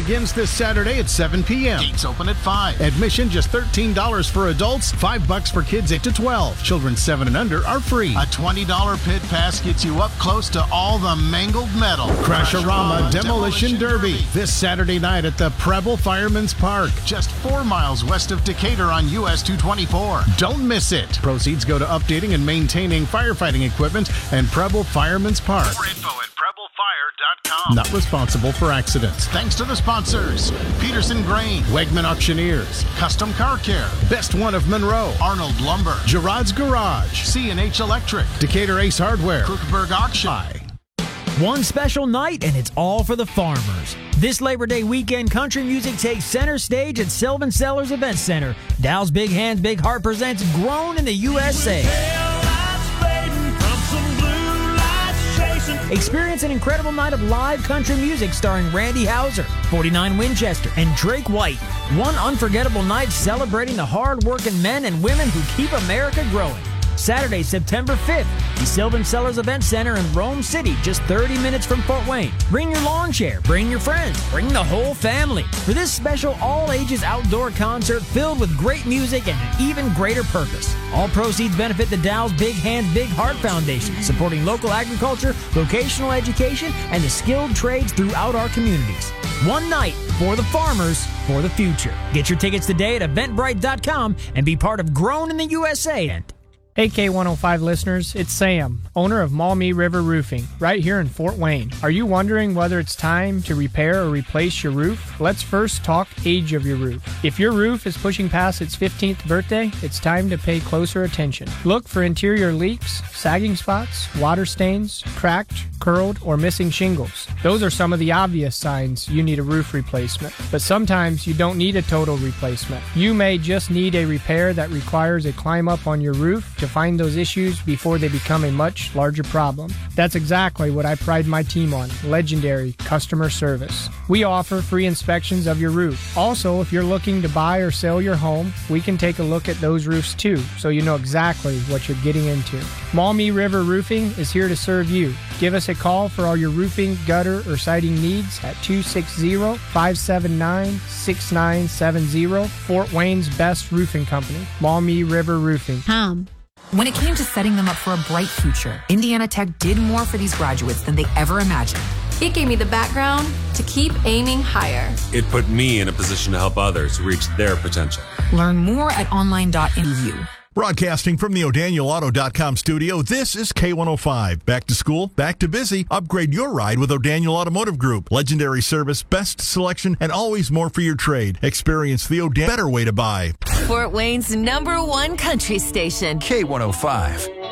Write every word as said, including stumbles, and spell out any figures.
begins this Saturday at seven p.m. Gates open at five. Admission just thirteen dollars for adults, five bucks for kids eight to twelve. Children seven and under are free. A twenty dollars pit pass gets you up close to all the mangled metal. Crash-A-Rama Demolition, Demolition Derby. Derby this Saturday night at the Preble Fireman's Park. Just four miles west of Decatur on U S two twenty-four. Don't miss it. Proceeds go to updating and maintaining firefighting equipment and Preble Fireman's Park. More info at preble fire dot com. Not responsible for accidents. Thanks to the sponsors: Peterson Grain, Wegman Auctioneers, Custom Car Care, Best One of Monroe, Arnold Lumber, Gerard's Garage, C and H Electric, Decatur Ace Hardware, Crookberg Auction. Hi. One special night, and it's all for the farmers. This Labor Day weekend, country music takes center stage at Sylvan Sellers Event Center. Dow's Big Hands, Big Heart presents Grown in the U S A. Experience an incredible night of live country music starring Randy Houser, forty-nine Winchester, and Drake White. One unforgettable night celebrating the hard-working men and women who keep America growing. Saturday, September fifth, the Sylvan Sellers Event Center in Rome City, just thirty minutes from Fort Wayne. Bring your lawn chair, bring your friends, bring the whole family for this special all-ages outdoor concert filled with great music and an even greater purpose. All proceeds benefit the Dow's Big Hands, Big Heart Foundation, supporting local agriculture, vocational education, and the skilled trades throughout our communities. One night for the farmers, for the future. Get your tickets today at eventbrite dot com and be part of Grown in the U S A. Hey K one oh five listeners, it's Sam, owner of Maumee River Roofing, right here in Fort Wayne. Are you wondering whether it's time to repair or replace your roof? Let's first talk age of your roof. If your roof is pushing past its fifteenth birthday, it's time to pay closer attention. Look for interior leaks, sagging spots, water stains, cracked, curled, or missing shingles. Those are some of the obvious signs you need a roof replacement. But sometimes you don't need a total replacement. You may just need a repair that requires a climb up on your roof to find those issues before they become a much larger problem. That's exactly what I pride my team on: legendary customer service. We offer free inspections of your roof. Also, if you're looking to buy or sell your home, we can take a look at those roofs too, so you know exactly what you're getting into. Maumee River Roofing is here to serve you. Give us a call for all your roofing, gutter, or siding needs at two six zero, five seven nine, six nine seven zero. Fort Wayne's best roofing company, Maumee River Roofing. Tom. When it came to setting them up for a bright future, Indiana Tech did more for these graduates than they ever imagined. It gave me the background to keep aiming higher. It put me in a position to help others reach their potential. Learn more at online dot e d u. Broadcasting from the O'Daniel Auto dot com studio, this is K one oh five. Back to school, back to busy. Upgrade your ride with O'Daniel Automotive Group. Legendary service, best selection, and always more for your trade. Experience the O'Daniel better way to buy. Fort Wayne's number one country station. K one oh five.